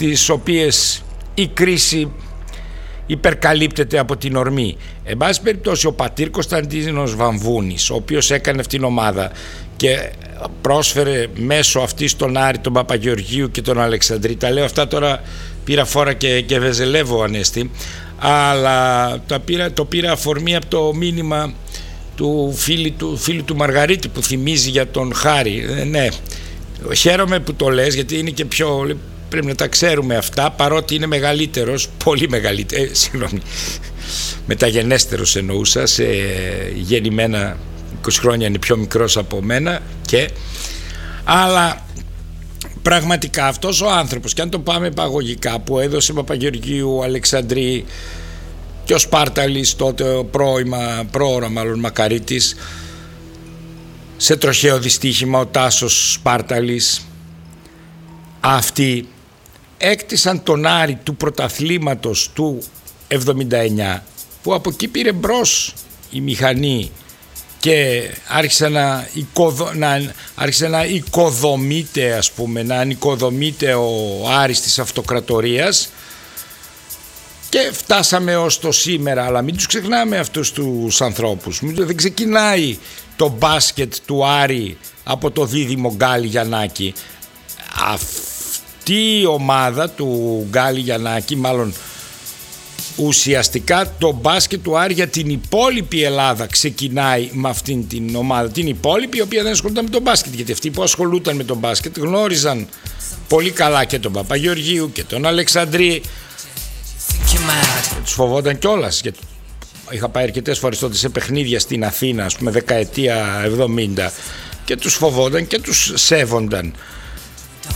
στις οποίες η κρίση υπερκαλύπτεται από την ορμή. Εν πάση περιπτώσει, ο πατήρ Κωνσταντίνος Βαμβούνης, ο οποίος έκανε αυτήν την ομάδα και πρόσφερε μέσω αυτής τον Άρη, τον Παπαγεωργίου και τον Αλεξανδρή, τα λέω αυτά τώρα, πήρα φόρα και βεζελεύω, Ανέστη, αλλά το πήρα αφορμή από το μήνυμα του φίλου του Μαργαρίτη που θυμίζει για τον Χάρη. Ναι, χαίρομαι που το λες, γιατί είναι και πιο, πρέπει να τα ξέρουμε αυτά, παρότι είναι μεγαλύτερος, πολύ μεγαλύτερος, συγγνώμη, μεταγενέστερος εννοούσα, σε γεννημένα 20 χρόνια είναι πιο μικρός από μένα, αλλά πραγματικά αυτός ο άνθρωπος, και αν το πάμε παγωγικά, που έδωσε Παπαγεωργίου, Αλεξανδρή και ο Σπάρταλης τότε, πρόωρα μάλλον Μακαρίτης, σε τροχαίο δυστύχημα ο Τάσος Σπάρταλης, αυτοί έκτισαν τον Άρη του πρωταθλήματος του 79, που από εκεί πήρε μπρος η μηχανή και άρχισε να οικοδομείται, ας πούμε, να ανοικοδομείται ο Άρης της Αυτοκρατορίας, και φτάσαμε ως το σήμερα. Αλλά μην τους ξεχνάμε αυτούς τους ανθρώπους. Δεν ξεκινάει το μπάσκετ του Άρη από το δίδυμο Γκάλι Γιαννάκη. Αυτή η ομάδα του Γκάλι Γιαννάκη, μάλλον ουσιαστικά το μπάσκετ του Άρη για την υπόλοιπη Ελλάδα ξεκινάει με αυτήν την ομάδα. Την υπόλοιπη, η οποία δεν ασχολούταν με τον μπάσκετ, γιατί αυτοί που ασχολούταν με τον μπάσκετ γνώριζαν πολύ καλά και τον Παπαγεωργίου και τον Αλεξανδρή. Τους φοβόταν κιόλας, γιατί είχα πάει αρκετές φορές τότε σε παιχνίδια στην Αθήνα, ας πούμε, δεκαετία 70, και τους φοβόταν και τους σέβονταν.